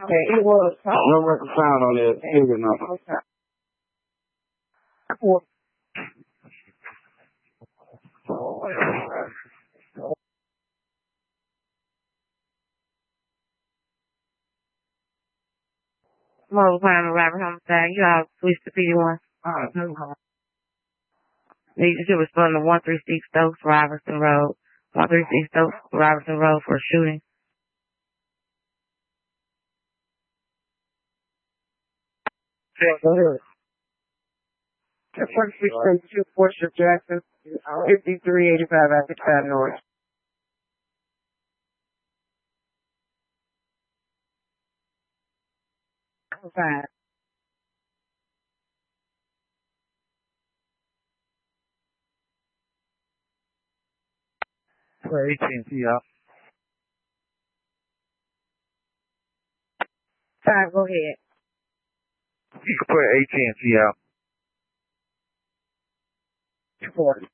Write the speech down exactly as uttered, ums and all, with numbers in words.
Okay, it was. No record sound on that. Figure number. Okay. Four. Mobile Crime and Robert Homicide. You all switch to P D one. Alright, no problem. You should respond to one three six Stokes Robertson Road. one three six Stokes Robertson Road for a shooting. Go ahead. The first six two Portia Jackson, fifty-three eighty-five African North. Fine. For A T and T out. Fine, go ahead. You can put A T and T out. Four.